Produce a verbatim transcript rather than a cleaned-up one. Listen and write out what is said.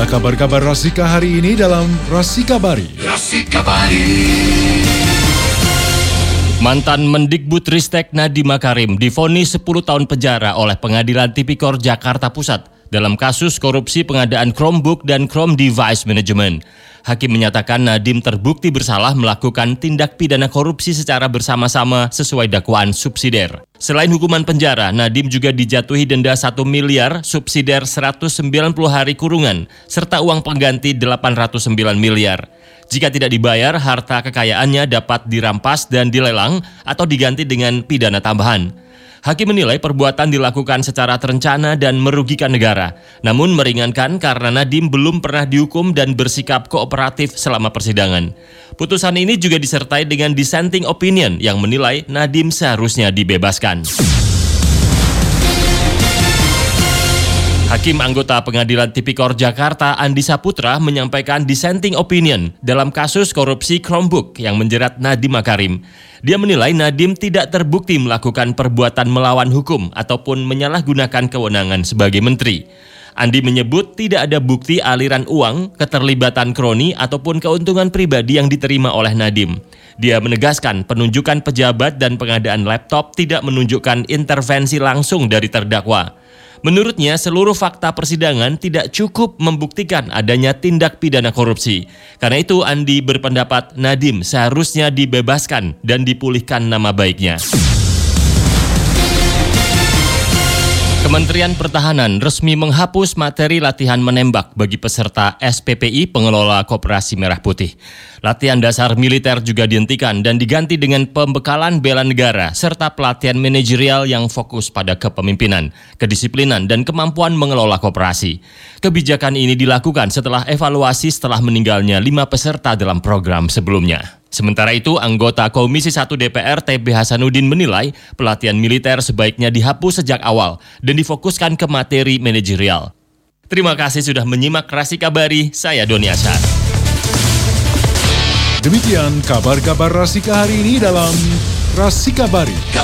Inilah kabar-kabar Rasika hari ini dalam Rasikabari. Rasikabari. Mantan Mendikbudristek Nadiem Makarim divonis sepuluh tahun penjara oleh Pengadilan Tipikor Jakarta Pusat dalam kasus korupsi pengadaan Chromebook dan Chrome Device Management. Hakim menyatakan Nadiem terbukti bersalah melakukan tindak pidana korupsi secara bersama-sama sesuai dakwaan subsidiar. Selain hukuman penjara, Nadiem juga dijatuhi denda satu miliar, subsidiar seratus sembilan puluh hari kurungan, serta uang pengganti delapan ratus sembilan miliar. Jika tidak dibayar, harta kekayaannya dapat dirampas dan dilelang atau diganti dengan pidana tambahan. Hakim menilai perbuatan dilakukan secara terencana dan merugikan negara, namun meringankan karena Nadiem belum pernah dihukum dan bersikap kooperatif selama persidangan. Putusan ini juga disertai dengan dissenting opinion yang menilai Nadiem seharusnya dibebaskan. Hakim anggota Pengadilan Tipikor Jakarta Andi Saputra menyampaikan dissenting opinion dalam kasus korupsi Chromebook yang menjerat Nadiem Makarim. Dia menilai Nadiem tidak terbukti melakukan perbuatan melawan hukum ataupun menyalahgunakan kewenangan sebagai menteri. Andi menyebut tidak ada bukti aliran uang, keterlibatan kroni ataupun keuntungan pribadi yang diterima oleh Nadiem. Dia menegaskan penunjukan pejabat dan pengadaan laptop tidak menunjukkan intervensi langsung dari terdakwa. Menurutnya, seluruh fakta persidangan tidak cukup membuktikan adanya tindak pidana korupsi. Karena itu, Andi berpendapat Nadiem seharusnya dibebaskan dan dipulihkan nama baiknya. Kementerian Pertahanan resmi menghapus materi latihan menembak bagi peserta S P P I pengelola Koperasi Merah Putih. Latihan dasar militer juga dihentikan dan diganti dengan pembekalan bela negara serta pelatihan manajerial yang fokus pada kepemimpinan, kedisiplinan, dan kemampuan mengelola koperasi. Kebijakan ini dilakukan setelah evaluasi setelah meninggalnya lima peserta dalam program sebelumnya. Sementara itu, anggota Komisi satu D P R T B Hasanuddin menilai pelatihan militer sebaiknya dihapus sejak awal dan difokuskan ke materi manajerial. Terima kasih sudah menyimak Rasikabari, saya Doni Asyar. Demikian kabar-kabar Rasika hari ini dalam Rasikabari.